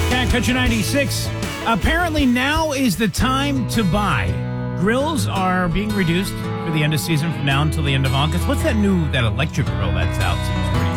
Cat Country 96. Apparently now is the time to buy. Grills are being reduced for the end of season from now until the end of August. What's that electric grill that's out? Seems pretty